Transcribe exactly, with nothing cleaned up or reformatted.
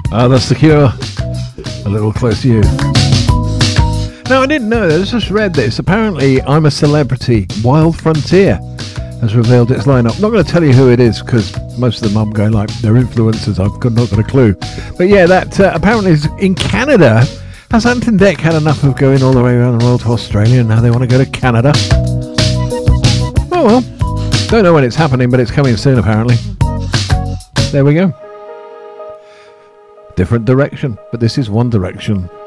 Ah, that's The Cure. A little close to you. Now, I didn't know this. I just read this. Apparently, I'm a Celebrity. Wild Frontier has revealed its lineup. I'm not going to tell you who it is because most of them I'm going like they're influencers. I've got, not got a clue. But yeah, that uh, apparently is in Canada. Has Ant and Dec had enough of going all the way around the world to Australia and now they want to go to Canada? Oh well. Don't know when it's happening, but it's coming soon apparently. There we go. Different direction, but this is One Direction.